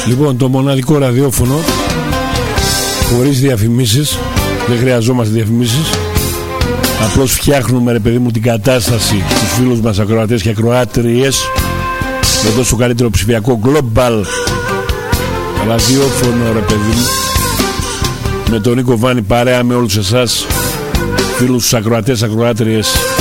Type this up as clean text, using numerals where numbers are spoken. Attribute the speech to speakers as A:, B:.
A: Λοιπόν, το μοναδικό ραδιόφωνο χωρίς διαφημίσεις. Δεν χρειαζόμαστε διαφημίσεις. Απλώς φτιάχνουμε, ρε παιδί μου, την κατάσταση στους φίλους μας ακροατές και ακροάτριες με τόσο καλύτερο ψηφιακό global ραδιόφωνο, ρε παιδί μου, με τον Νίκο Βάνη παρέα με όλους εσάς φίλους τους ακροατές, ακροάτριες.